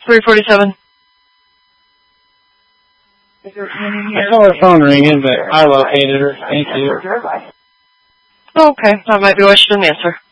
347. I saw her phone ringing, but I located her. Thank you. Okay, that might be why she didn't answer.